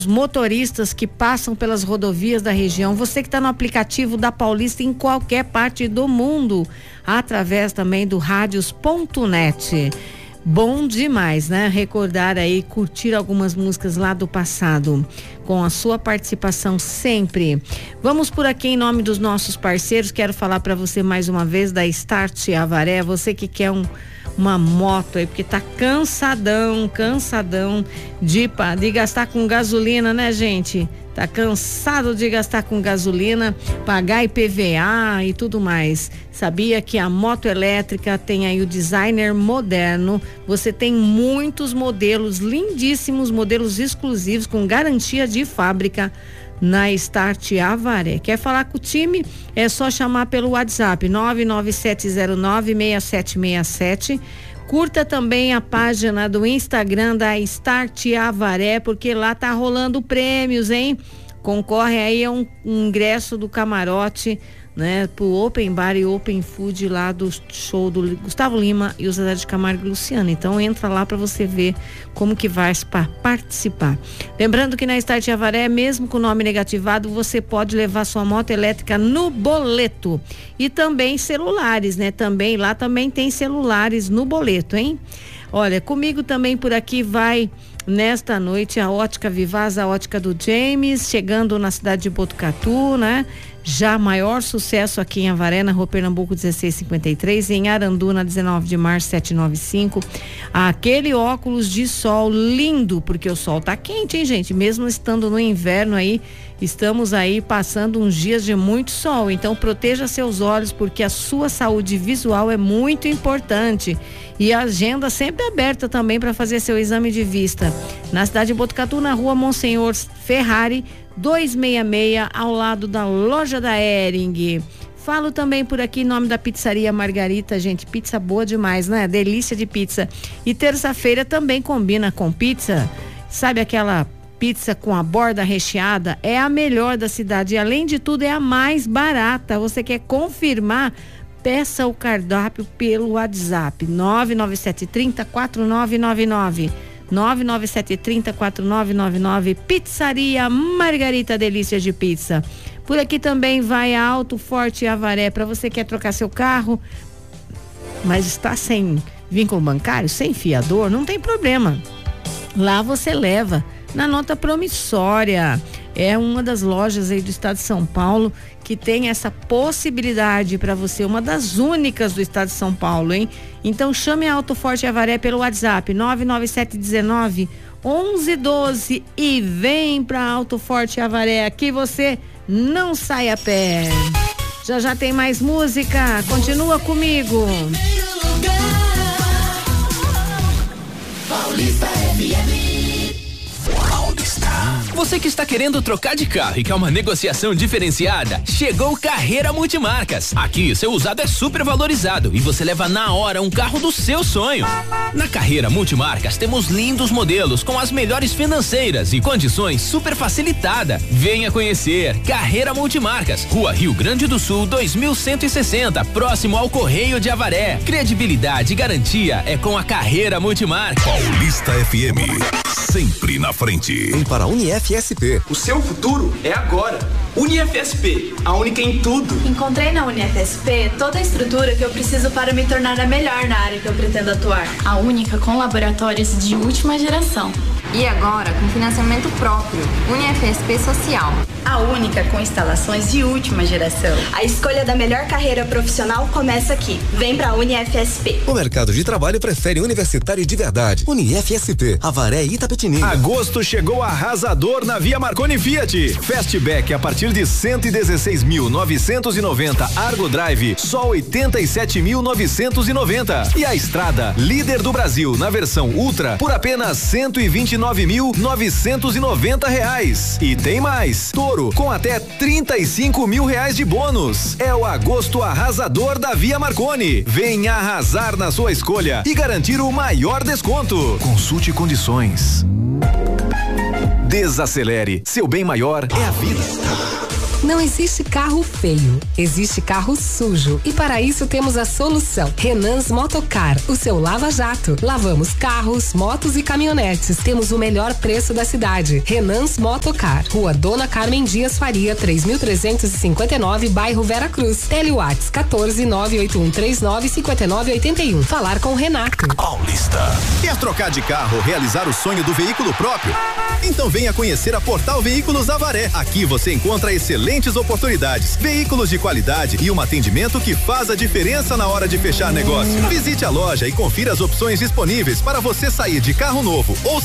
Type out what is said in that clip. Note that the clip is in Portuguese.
motoristas que passam pelas rodovias da região, você que está no aplicativo da Paulista em qualquer parte do mundo, através também do radios.net. Bom demais, né? Recordar aí, curtir algumas músicas lá do passado, com a sua participação sempre. Vamos por aqui em nome dos nossos parceiros. Quero falar para você mais uma vez da Start Avaré. Você que quer uma moto aí, porque tá cansadão de gastar com gasolina, né, gente? Tá cansado de gastar com gasolina, pagar IPVA e tudo mais. Sabia que a moto elétrica tem aí o designer moderno? Você tem muitos modelos lindíssimos, modelos exclusivos com garantia de fábrica na Start Avaré. Quer falar com o time? É só chamar pelo WhatsApp 997096767. Curta também a página do Instagram da Start Avaré, porque lá tá rolando prêmios, hein? Concorre aí a um ingresso do camarote, né? Pro Open Bar e Open Food lá do show do Gustavo Lima e o Zé de Camargo e Luciano. Então entra lá para você ver como que vai participar. Lembrando que na Start Avaré, mesmo com o nome negativado, você pode levar sua moto elétrica no boleto. E também celulares, né? Lá também tem celulares no boleto, hein? Olha, comigo também por aqui vai nesta noite a Ótica Vivaz, a ótica do James, chegando na cidade de Botucatu, né? Já maior sucesso aqui em Avaré, na Rua Pernambuco 1653, em Aranduna 19 de março 795. Aquele óculos de sol lindo, porque o sol tá quente, hein, gente? Mesmo estando no inverno aí, estamos aí passando uns dias de muito sol, então proteja seus olhos, porque a sua saúde visual é muito importante. E a agenda sempre aberta também para fazer seu exame de vista. Na cidade de Botucatu, na Rua Monsenhor Ferrari 266, ao lado da loja da Hering. Falo também por aqui em nome da Pizzaria Margarita, gente, pizza boa demais, né? Delícia de pizza. E terça-feira também combina com pizza, sabe aquela pizza com a borda recheada? É a melhor da cidade e, além de tudo, é a mais barata. Você quer confirmar? Peça o cardápio pelo WhatsApp 99730-4999. 99730-4999. Pizzaria Margarita, delícia de pizza. Por aqui também vai a Auto Forte Avaré, para você que quer trocar seu carro, mas está sem vínculo bancário, sem fiador, não tem problema. Lá você leva na nota promissória. É uma das lojas aí do estado de São Paulo que tem essa possibilidade para você, uma das únicas do estado de São Paulo, hein? Então chame a Auto Forte Avaré pelo WhatsApp 99719-1112 e vem pra Auto Forte Avaré, aqui você não sai a pé. Já tem mais música, continua comigo. Paulista FM. Você que está querendo trocar de carro e quer uma negociação diferenciada, chegou Carreira Multimarcas. Aqui, seu usado é super valorizado e você leva na hora um carro do seu sonho. Na Carreira Multimarcas temos lindos modelos com as melhores financeiras e condições super facilitada. Venha conhecer Carreira Multimarcas, Rua Rio Grande do Sul 2160, próximo ao Correio de Avaré. Credibilidade e garantia é com a Carreira Multimarcas. Paulista FM, sempre na frente. Vem para a UniFSP. O seu futuro é agora. UniFSP, a única em tudo. Encontrei na UniFSP toda a estrutura que eu preciso para me tornar a melhor na área que eu pretendo atuar. A única com laboratórios de última geração. E agora com financiamento próprio, UniFSP Social. A única com instalações de última geração. A escolha da melhor carreira profissional começa aqui. Vem pra UniFSP. O mercado de trabalho prefere universitário de verdade. UniFSP, Avaré e Itapetininga. Agosto chegou arrasador na Via Marconi Fiat. Fastback a partir de 116.990. Argo Drive só 87.990. E a Estrada, líder do Brasil na versão Ultra por apenas 129.990 reais. E tem mais, Toro com até 35 mil reais de bônus. É o agosto arrasador da Via Marconi. Venha arrasar na sua escolha e garantir o maior desconto. Consulte condições. Desacelere, seu bem maior é a vida. Não existe carro feio, existe carro sujo. E para isso temos a solução. Renans Motocar, o seu lava-jato. Lavamos carros, motos e caminhonetes. Temos o melhor preço da cidade. Renans Motocar, Rua Dona Carmen Dias Faria, 3.359, bairro Vera Cruz. Telewatts 14.981395981. Falar com o Renato. Paulista. Quer trocar de carro, realizar o sonho do veículo próprio? Então venha conhecer a Portal Veículos Avaré. Aqui você encontra excelentes oportunidades, veículos de qualidade e um atendimento que faz a diferença na hora de fechar negócio. Visite a loja e confira as opções disponíveis para você sair de carro novo ou